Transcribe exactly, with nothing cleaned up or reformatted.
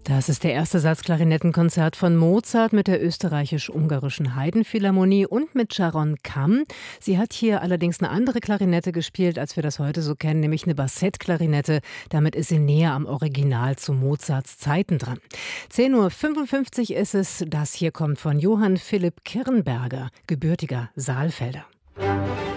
Das ist der erste Satz Klarinettenkonzert von Mozart mit der österreichisch-ungarischen Heidenphilharmonie und mit Sharon Kamm. Sie hat hier allerdings eine andere Klarinette gespielt, als wir das heute so kennen, nämlich eine Bassettklarinette. Damit ist sie näher am Original zu Mozarts Zeiten dran. zehn Uhr fünfundfünfzig ist es. Das hier kommt von Johann Philipp Kirnberger, gebürtiger Saalfelder.